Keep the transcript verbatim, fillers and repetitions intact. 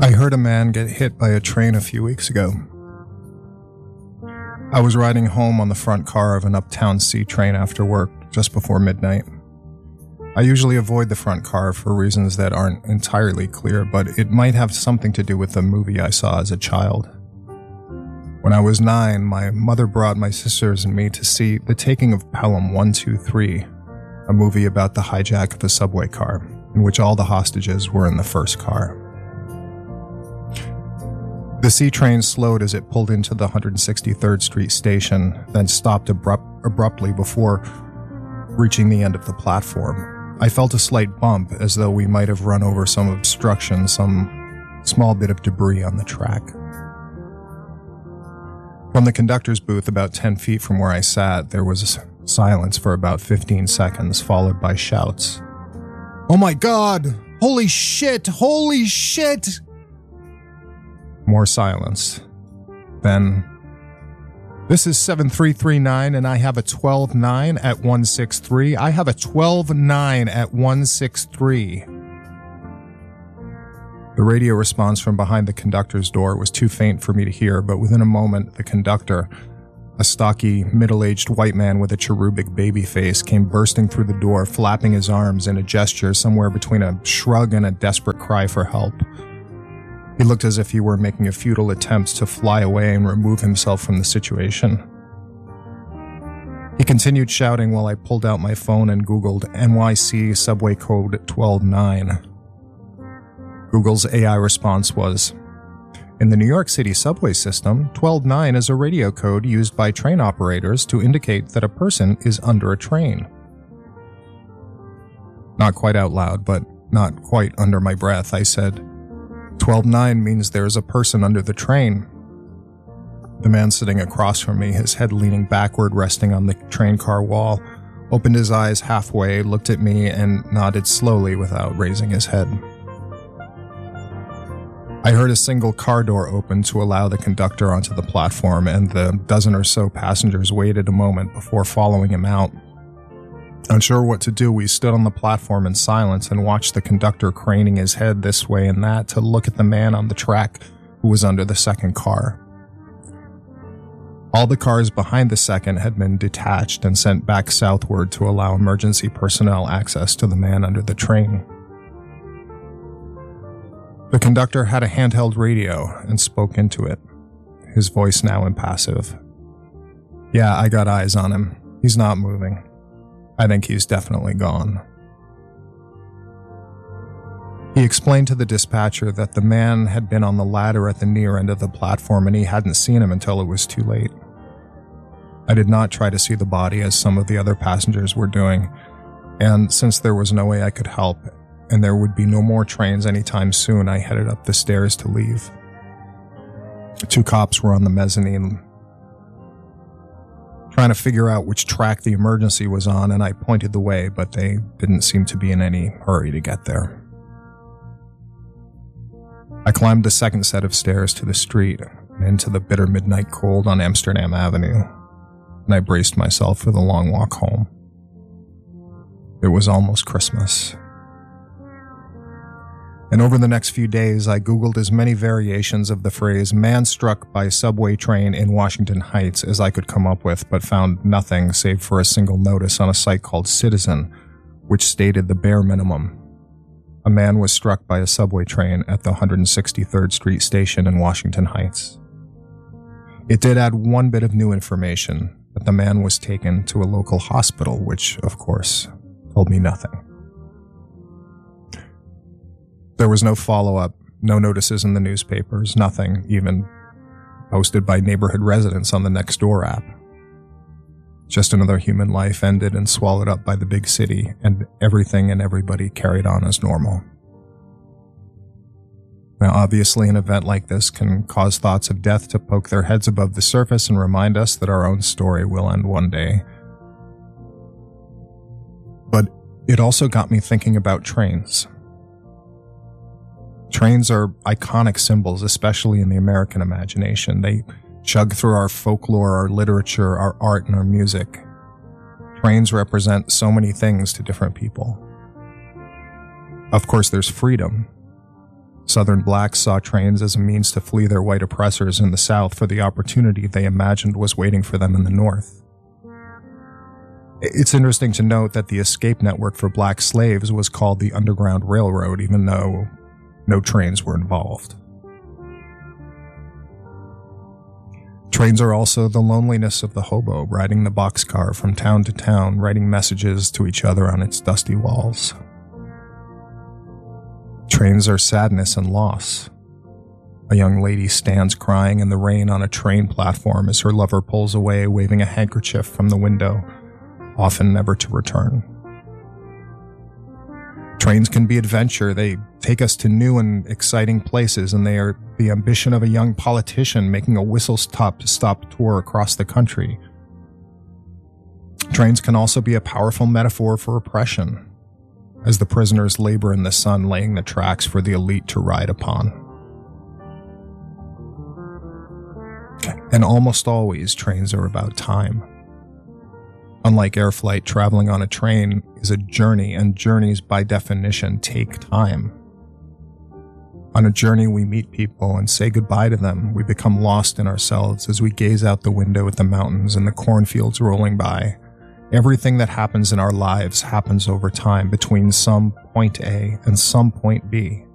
I heard a man get hit by a train a few weeks ago. I was riding home on the front car of an uptown C train after work, just before midnight. I usually avoid the front car for reasons that aren't entirely clear, but it might have something to do with the movie I saw as a child. When I was nine, my mother brought my sisters and me to see The Taking of Pelham one two three, a movie about the hijack of a subway car, in which all the hostages were in the first car. The C train slowed as it pulled into the one hundred sixty-third Street station, then stopped abrupt, abruptly before reaching the end of the platform. I felt a slight bump, as though we might have run over some obstruction, some small bit of debris on the track. From the conductor's booth about ten feet from where I sat, there was silence for about fifteen seconds, followed by shouts. "Oh my God! Holy shit! Holy shit!" More silence. Then, "This is seven three three nine and I have a twelve nine at one six three. I have a twelve nine at one six three. The radio response from behind the conductor's door was too faint for me to hear, but within a moment, the conductor, a stocky, middle-aged white man with a cherubic baby face, came bursting through the door, flapping his arms in a gesture somewhere between a shrug and a desperate cry for help. He looked as if he were making a futile attempt to fly away and remove himself from the situation. He continued shouting while I pulled out my phone and Googled N Y C subway code twelve nine. Google's A I response was, "In the New York City subway system, twelve nine is a radio code used by train operators to indicate that a person is under a train." Not quite out loud, but not quite under my breath, I said, twelve nine means there's a person under the train." The man sitting across from me, his head leaning backward, resting on the train car wall, opened his eyes halfway, looked at me, and nodded slowly without raising his head. I heard a single car door open to allow the conductor onto the platform, and the dozen or so passengers waited a moment before following him out. Unsure what to do, we stood on the platform in silence and watched the conductor craning his head this way and that to look at the man on the track who was under the second car. All the cars behind the second had been detached and sent back southward to allow emergency personnel access to the man under the train. The conductor had a handheld radio and spoke into it, his voice now impassive. "Yeah, I got eyes on him. He's not moving. I think he's definitely gone." He explained to the dispatcher that the man had been on the ladder at the near end of the platform and he hadn't seen him until it was too late. I did not try to see the body as some of the other passengers were doing, and since there was no way I could help, and there would be no more trains anytime soon, I headed up the stairs to leave. Two cops were on the mezzanine, trying to figure out which track the emergency was on, and I pointed the way, but they didn't seem to be in any hurry to get there. I climbed the second set of stairs to the street and into the bitter midnight cold on Amsterdam Avenue, and I braced myself for the long walk home. It was almost Christmas. And over the next few days, I Googled as many variations of the phrase "man struck by subway train in Washington Heights" as I could come up with, but found nothing save for a single notice on a site called Citizen, which stated the bare minimum. A man was struck by a subway train at the one hundred sixty-third Street station in Washington Heights. It did add one bit of new information, that the man was taken to a local hospital, which, of course, told me nothing. There was no follow-up, no notices in the newspapers, nothing even posted by neighborhood residents on the Nextdoor app. Just another human life ended and swallowed up by the big city, and everything and everybody carried on as normal. Now, obviously, an event like this can cause thoughts of death to poke their heads above the surface and remind us that our own story will end one day. But it also got me thinking about trains. Trains are iconic symbols, especially in the American imagination. They chug through our folklore, our literature, our art, and our music. Trains represent so many things to different people. Of course, there's freedom. Southern blacks saw trains as a means to flee their white oppressors in the South for the opportunity they imagined was waiting for them in the North. It's interesting to note that the escape network for black slaves was called the Underground Railroad, even though no trains were involved. Trains are also the loneliness of the hobo riding the boxcar from town to town, writing messages to each other on its dusty walls. Trains are sadness and loss. A young lady stands crying in the rain on a train platform as her lover pulls away, waving a handkerchief from the window, often never to return. Trains can be adventure. They take us to new and exciting places, and they are the ambition of a young politician making a whistle-stop tour across the country. Trains can also be a powerful metaphor for oppression, as the prisoners labor in the sun, laying the tracks for the elite to ride upon. And almost always, trains are about time. Unlike air flight, traveling on a train is a journey, and journeys by definition take time. On a journey, we meet people and say goodbye to them. We become lost in ourselves as we gaze out the window at the mountains and the cornfields rolling by. Everything that happens in our lives happens over time between some point A and some point B.